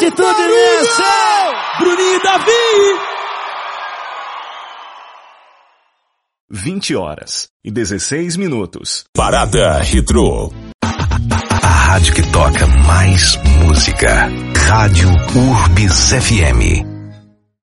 atitude nessa! Bruninho e Davi! 20h16. Parada Retrô. A rádio que toca mais música. Rádio Urbis FM.